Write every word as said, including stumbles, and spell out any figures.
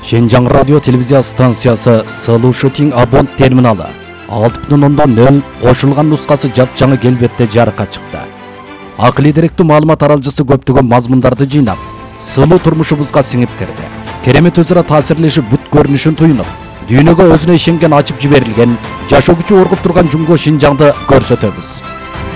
Şenjan radyo televiziya станциясы Сылуу Шутинг Абонт терминалы алты бүтүн ондон нөл кошулган нускасы жапжаңы келбетте жарыкка чыкты. Акылый деректүү маалымат аралжысы көптөгөн мазмундарды жыйнап, сылуу турмушубузга сиңип кирди. Керемет өзара таасирлешип бүт көрүнүшүн туюнуп, дүйнөгө өзүнө ишенген ачып жиберилген, жашоо күчү оргуп турган Жумго Шинжаңды көрсөтөбүз.